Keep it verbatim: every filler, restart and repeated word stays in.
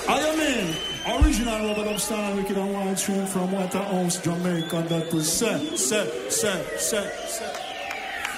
I am in original Robert Upstar Wicked and Wild Stream from Waterhouse, Jamaica. That was set, set, set, set, set.